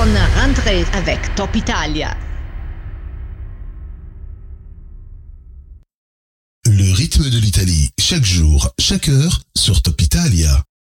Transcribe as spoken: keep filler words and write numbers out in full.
bonne rentrée avec Top Italia. Le rythme de l'Italie, chaque jour, chaque heure, sur Top Italia.